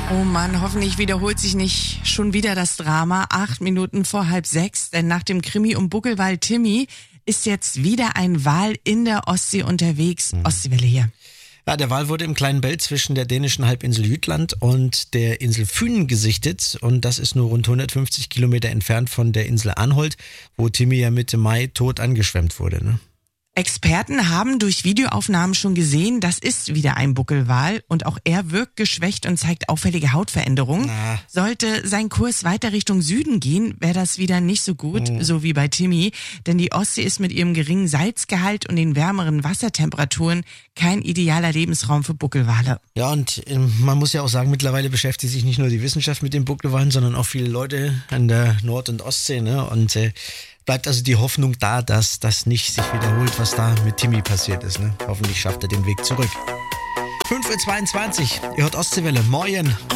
Oh Mann, hoffentlich wiederholt sich nicht schon wieder das Drama. 8 Minuten vor 5:30, denn nach dem Krimi um Buckelwal Timmy ist jetzt wieder ein Wal in der Ostsee unterwegs. Ostseewelle hier. Ja, der Wal wurde im kleinen Belt zwischen der dänischen Halbinsel Jütland und der Insel Fünen gesichtet. Und das ist nur rund 150 Kilometer entfernt von der Insel Anholt, wo Timmy ja Mitte Mai tot angeschwemmt wurde, ne? Experten haben durch Videoaufnahmen schon gesehen, das ist wieder ein Buckelwal und auch er wirkt geschwächt und zeigt auffällige Hautveränderungen. Sollte sein Kurs weiter Richtung Süden gehen, wäre das wieder nicht so gut, so wie bei Timmy, denn die Ostsee ist mit ihrem geringen Salzgehalt und den wärmeren Wassertemperaturen kein idealer Lebensraum für Buckelwale. Ja, und man muss ja auch sagen, mittlerweile beschäftigt sich nicht nur die Wissenschaft mit den Buckelwalen, sondern auch viele Leute an der Nord- und Ostsee, ne? Und bleibt also die Hoffnung da, dass das nicht sich wiederholt, was da mit Timmy passiert ist, ne? Hoffentlich schafft er den Weg zurück. 5:22 Uhr, ihr hört Ostseewelle, morgen.